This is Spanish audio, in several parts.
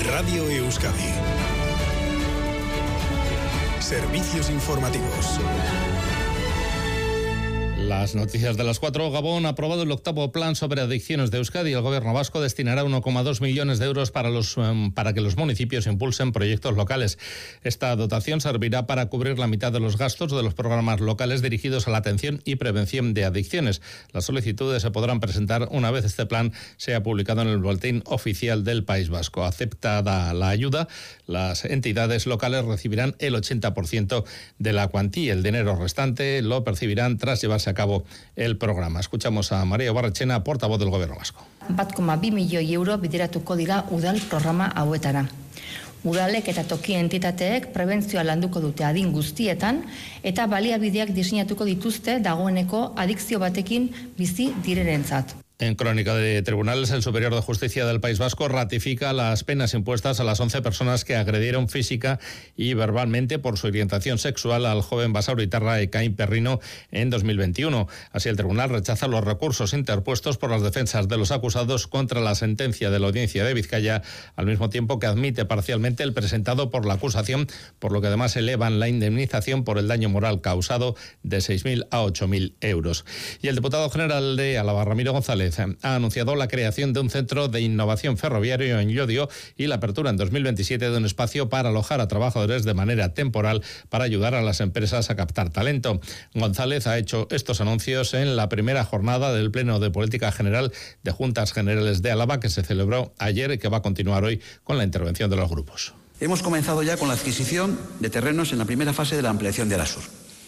Radio Euskadi. Servicios informativos. Las noticias de las 4. Gabón ha aprobado el 8º plan sobre adicciones de Euskadi. El gobierno vasco destinará 1,2 millones de euros para que los municipios impulsen proyectos locales. Esta dotación servirá para cubrir la mitad de los gastos de los programas locales dirigidos a la atención y prevención de adicciones. Las solicitudes se podrán presentar una vez este plan sea publicado en el Boletín Oficial del País Vasco. Aceptada la ayuda, las entidades locales recibirán el 80% de la cuantía. El dinero restante lo percibirán tras llevarse a cabo el programa. Escuchamos a María Barrachena, portavoz del Gobierno vasco. 1,2 milioi euro bideratuko dira udal programa hauetara. Udalek eta toki entitateek prebentzioa landuko dute adin guztietan eta baliabideak diseinatuko dituzte dagoeneko adikzio batekin bizi direnentzat. En crónica de tribunales, el Superior de Justicia del País Vasco ratifica las penas impuestas a las 11 personas que agredieron física y verbalmente por su orientación sexual al joven basauritarra Ekain Perrino en 2021. Así, el tribunal rechaza los recursos interpuestos por las defensas de los acusados contra la sentencia de la Audiencia de Vizcaya, al mismo tiempo que admite parcialmente el presentado por la acusación, por lo que además elevan la indemnización por el daño moral causado de 6.000 a 8.000 euros. Y el diputado general de Álava, Ramiro González, ha anunciado la creación de un centro de innovación ferroviario en Llodio y la apertura en 2027 de un espacio para alojar a trabajadores de manera temporal para ayudar a las empresas a captar talento. González ha hecho estos anuncios en la primera jornada del Pleno de Política General de Juntas Generales de Álava, que se celebró ayer y que va a continuar hoy con la intervención de los grupos. Hemos comenzado ya con la adquisición de terrenos en la primera fase de la ampliación de Arasur.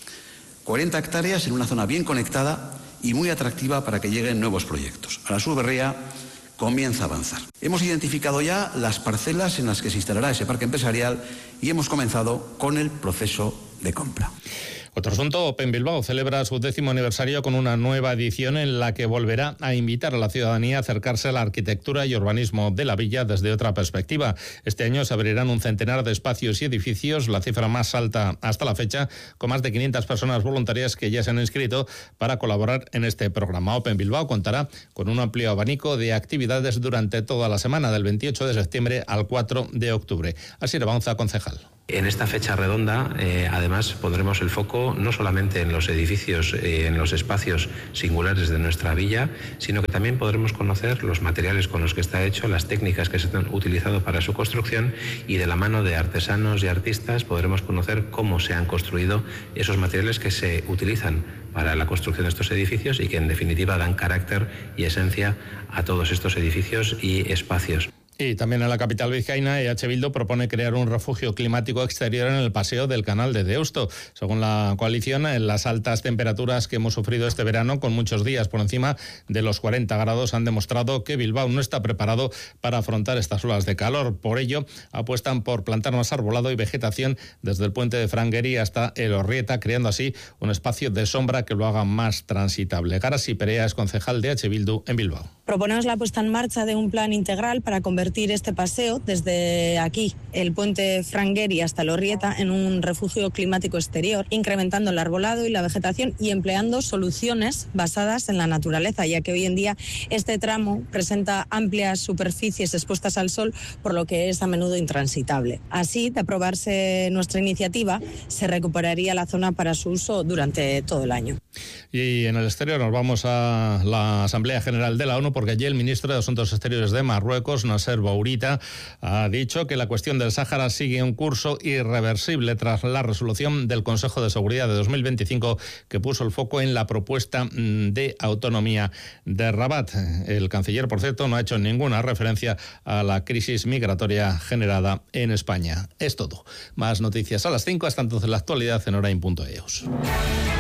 40 hectáreas en una zona bien conectada y muy atractiva para que lleguen nuevos proyectos. Arasur Berria comienza a avanzar. Hemos identificado ya las parcelas en las que se instalará ese parque empresarial y hemos comenzado con el proceso de compra. Otro asunto, Open Bilbao celebra su 10º aniversario con una nueva edición en la que volverá a invitar a la ciudadanía a acercarse a la arquitectura y urbanismo de la villa desde otra perspectiva. Este año se abrirán un centenar de espacios y edificios, la cifra más alta hasta la fecha, con más de 500 personas voluntarias que ya se han inscrito para colaborar en este programa. Open Bilbao contará con un amplio abanico de actividades durante toda la semana, del 28 de septiembre al 4 de octubre. Asier Baunza, concejal. En esta fecha redonda, además, pondremos el foco no solamente en los edificios, en los espacios singulares de nuestra villa, sino que también podremos conocer los materiales con los que está hecho, las técnicas que se han utilizado para su construcción, y de la mano de artesanos y artistas podremos conocer cómo se han construido esos materiales que se utilizan para la construcción de estos edificios y que en definitiva dan carácter y esencia a todos estos edificios y espacios. Y también en la capital vizcaína, EH Bildu propone crear un refugio climático exterior en el paseo del Canal de Deusto. Según la coalición, en las altas temperaturas que hemos sufrido este verano, con muchos días por encima de los 40 grados, han demostrado que Bilbao no está preparado para afrontar estas olas de calor. Por ello, apuestan por plantar más arbolado y vegetación desde el puente de Frangueri hasta el Orrieta, creando así un espacio de sombra que lo haga más transitable. Garasi Perea es concejal de EH Bildu en Bilbao. Proponemos la puesta en marcha de un plan integral para convertir este paseo desde aquí, el puente Frangueri hasta Lorrieta, en un refugio climático exterior, incrementando el arbolado y la vegetación y empleando soluciones basadas en la naturaleza, ya que hoy en día este tramo presenta amplias superficies expuestas al sol, por lo que es a menudo intransitable. Así, de aprobarse nuestra iniciativa, se recuperaría la zona para su uso durante todo el año. Y en el exterior nos vamos a la Asamblea General de la ONU, porque allí el ministro de Asuntos Exteriores de Marruecos, Nasser Bourita, ha dicho que la cuestión del Sáhara sigue un curso irreversible tras la resolución del Consejo de Seguridad de 2025 que puso el foco en la propuesta de autonomía de Rabat. El canciller, por cierto, no ha hecho ninguna referencia a la crisis migratoria generada en España. Es todo. Más noticias a las 5. Hasta entonces la actualidad en Orain.eus.